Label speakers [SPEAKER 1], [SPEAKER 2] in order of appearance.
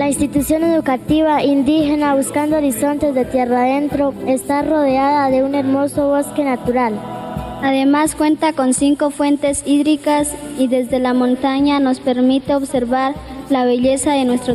[SPEAKER 1] La institución educativa indígena Buscando Horizontes de Tierra Adentro está rodeada de un hermoso bosque natural.
[SPEAKER 2] Además cuenta con 5 fuentes hídricas y desde la montaña nos permite observar la belleza de nuestro